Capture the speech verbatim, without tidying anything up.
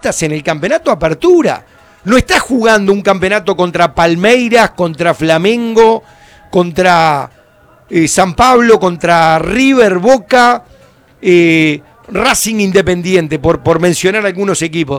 finalistas en el campeonato Apertura. No está jugando un campeonato contra Palmeiras, contra Flamengo, contra eh, San Pablo, contra River, Boca, eh, Racing Independiente, por, por mencionar algunos equipos.